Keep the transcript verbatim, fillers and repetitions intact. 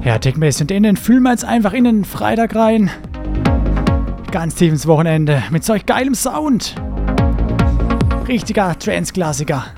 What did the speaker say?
Ja, Techbase und innen fühlen wir jetzt einfach in den Freitag rein. Ganz tief ins Wochenende mit solch geilem Sound. Richtiger Trance-Klassiker.